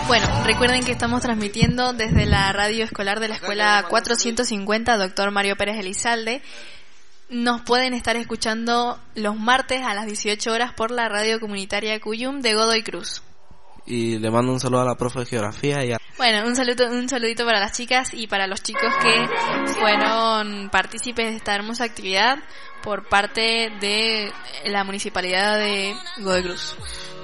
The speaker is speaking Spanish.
Bueno, recuerden que estamos transmitiendo desde la radio escolar de la escuela 450 Dr. Mario Pérez Elizalde. Nos pueden estar escuchando los martes a las 18 horas por la radio comunitaria Cuyum de Godoy Cruz. Y le mando un saludo a la profe de geografía y a... Bueno, un saludito para las chicas y para los chicos que fueron partícipes de esta hermosa actividad por parte de la municipalidad de Godoy Cruz.